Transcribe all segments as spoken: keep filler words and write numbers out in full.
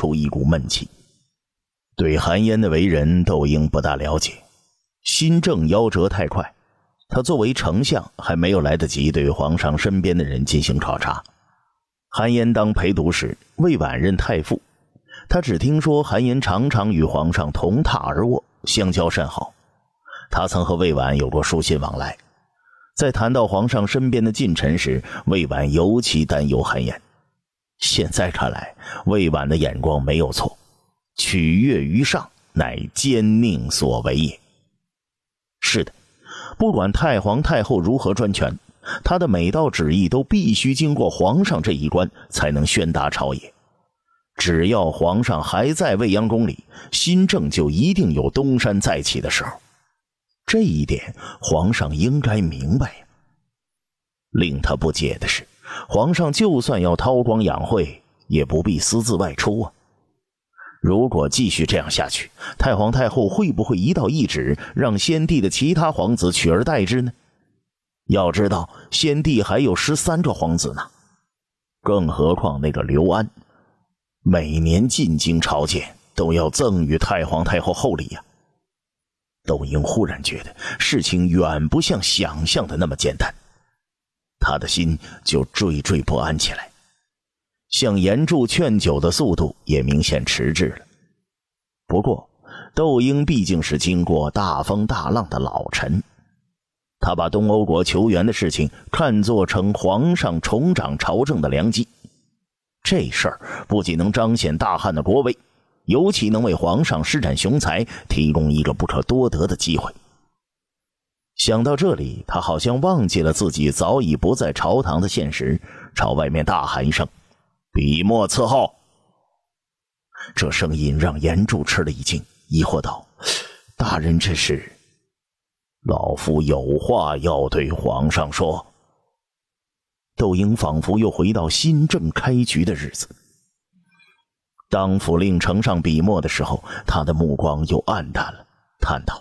出一股闷气。对韩嫣的为人，窦婴不大了解。新政夭折太快，他作为丞相还没有来得及对皇上身边的人进行考察。韩嫣当陪读时，魏婉任太傅，他只听说韩嫣常常与皇上同榻而卧，相交甚好。他曾和魏婉有过书信往来，在谈到皇上身边的近臣时，魏婉尤其担忧韩嫣。现在看来，魏婉的眼光没有错，取悦于上乃奸佞所为也。是的，不管太皇太后如何专权，他的每道旨意都必须经过皇上这一关才能宣达朝野。只要皇上还在未央宫里，新政就一定有东山再起的时候。这一点皇上应该明白呀。令他不解的是，皇上就算要韬光养晦，也不必私自外出啊。如果继续这样下去，太皇太后会不会一道懿旨让先帝的其他皇子取而代之呢？要知道先帝还有十三个皇子呢，更何况那个刘安，每年进京朝见都要赠予太皇太后厚礼呀。窦婴忽然觉得事情远不像想象的那么简单，他的心就惴惴不安起来，向严柱劝酒的速度也明显迟滞了。不过窦婴毕竟是经过大风大浪的老臣，他把东欧国求援的事情看作成皇上重掌朝政的良机。这事儿不仅能彰显大汉的国威，尤其能为皇上施展雄才提供一个不可多得的机会。想到这里，他好像忘记了自己早已不在朝堂的现实，朝外面大喊一声：“笔墨伺候！”这声音让严柱吃了一惊，疑惑道：“大人这是？”“老夫有话要对皇上说。”窦婴仿佛又回到新政开局的日子。当府令呈上笔墨的时候，他的目光又暗淡了，叹道：“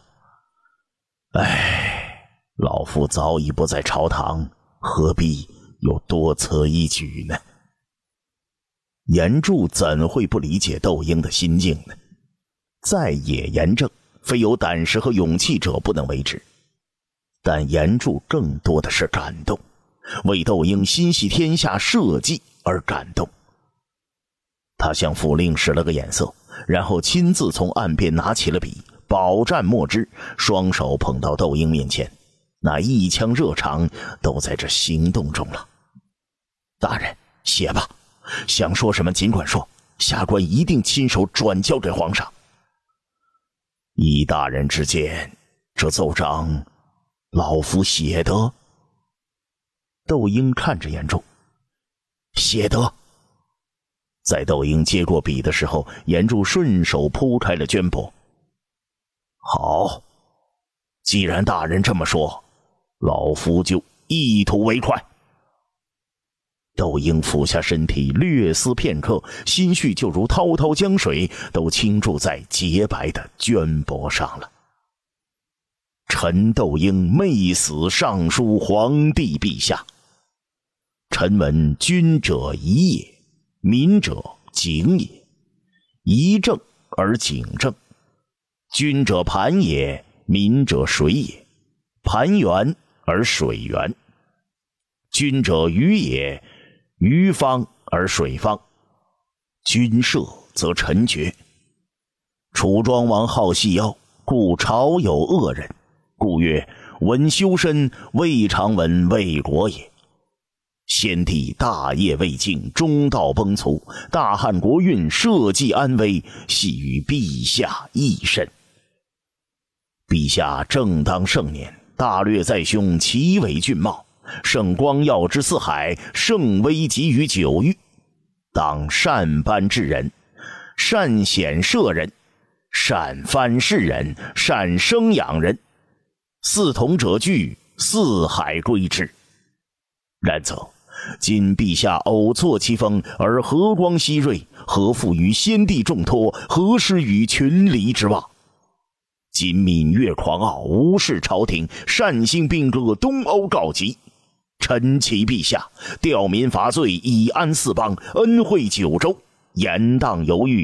唉，老夫早已不在朝堂，何必又多此一举呢？”严柱怎会不理解窦婴的心境呢？在野严政，非有胆识和勇气者不能为之。但严柱更多的是感动，为窦婴心系天下社稷而感动。他向府令使了个眼色，然后亲自从岸边拿起了笔，饱蘸墨汁，双手捧到窦婴面前，那一腔热肠都在这行动中了。“大人，写吧，想说什么尽管说，下官一定亲手转交给皇上。”“依大人之见，这奏章老夫写得？”窦婴看着严柱：“写得。”在窦婴接过笔的时候，严柱顺手铺开了绢帛。“好，既然大人这么说，老夫就一吐为快。”窦婴俯下身体，略思片刻，心绪就如滔滔江水，都倾注在洁白的绢帛上了。“臣窦婴昧死上书皇帝陛下。臣闻君者仪也，民者警也，仪正而警正。君者盘也，民者水也，盘圆而水圆。君者鱼也，鱼方而水方。君赦则臣决。楚庄王好细腰，故朝有恶人，故曰闻修身，未尝闻魏国也。先帝大业未竟，中道崩殂，大汉国运社稷安危，系于陛下亦甚。陛下正当盛年，大略在胸，奇伟峻茂，圣光耀之四海，圣威集于九域。当善颁治人，善显摄人，善藩士人，善生养人，四统者具，四海归之。然则今陛下偶挫其锋，而和光熹锐，何负于先帝重托，何失于群黎之望？今闽越狂傲，无视朝廷，擅行兵戈，东欧告急。臣启陛下，吊民伐罪，以安四邦，恩惠九州，严当犹豫，